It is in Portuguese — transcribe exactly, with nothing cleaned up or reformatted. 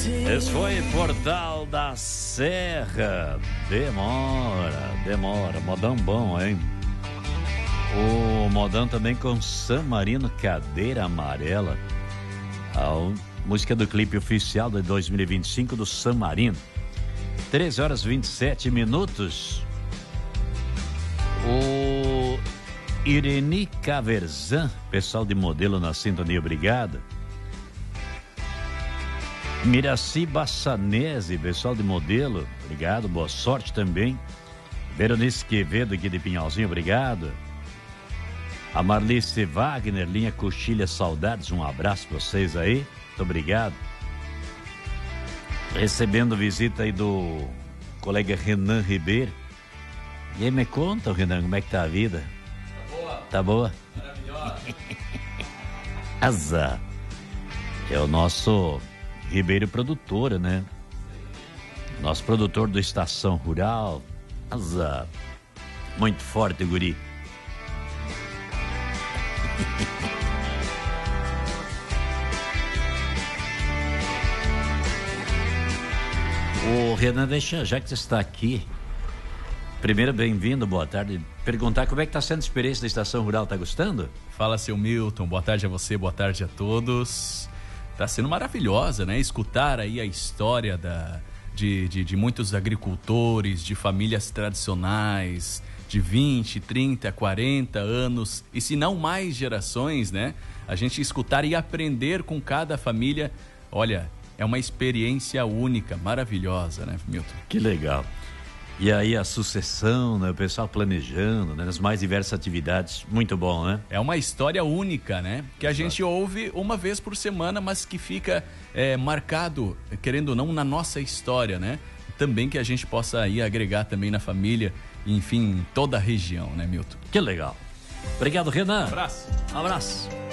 Esse foi Portal da Serra. Demora, demora. Modão bom, hein? O modão também com San Marino, Cadeira Amarela. A música do clipe oficial de dois mil e vinte e cinco do San Marino. treze horas e vinte e sete minutos. O Irene Caverzan, pessoal de Modelo na sintonia, obrigado. Miraci Bassanese, pessoal de Modelo, obrigado, boa sorte também. Veronice Quevedo aqui de Pinhalzinho, obrigado. A Marlice Wagner, linha Coxilha Saudades, um abraço pra vocês aí, muito obrigado. Recebendo visita aí do colega Renan Ribeiro. E aí, me conta, Renan, como é que tá a vida? Tá boa. Tá boa? Maravilhosa. Azar. É o nosso Ribeiro produtora, né? Nosso produtor do Estação Rural. Azar. Muito forte, guri. O Renan, deixa, já que você está aqui, primeiro, bem-vindo, boa tarde. Perguntar como é que está sendo a experiência da Estação Rural, tá gostando? Fala, seu Milton, boa tarde a você, boa tarde a todos. Tá sendo maravilhosa, né? Escutar aí a história da, de, de, de muitos agricultores, de famílias tradicionais, de vinte, trinta, quarenta anos, e se não mais gerações, né? A gente escutar e aprender com cada família, olha, é uma experiência única, maravilhosa, né, Milton? Que legal. E aí a sucessão, né? O pessoal planejando, né? Nas mais diversas atividades, muito bom, né? É uma história única, né? Que a Exato. Gente ouve uma vez por semana, mas que fica é, marcado, querendo ou não, na nossa história, né? Também que a gente possa aí agregar também na família, enfim, toda a região, né, Milton? Que legal. Obrigado, Renan. Um abraço. Um abraço.